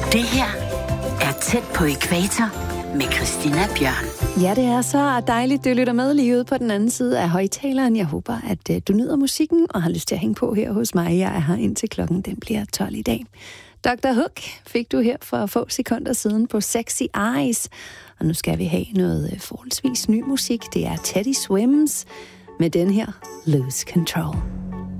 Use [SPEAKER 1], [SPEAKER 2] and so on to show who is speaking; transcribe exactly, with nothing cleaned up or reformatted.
[SPEAKER 1] Det her er Tæt på ækvator med Christina Bjørn.
[SPEAKER 2] Ja, det er så dejligt, du lytter med lige ude på den anden side af højtaleren. Jeg håber, at du nyder musikken og har lyst til at hænge på her hos mig. Jeg er her indtil klokken den bliver tolv i dag. doktor Hook fik du her for få sekunder siden på Sexy Eyes. Og nu skal vi have noget forholdsvis ny musik. Det er Teddy Swims med den her Lose Control.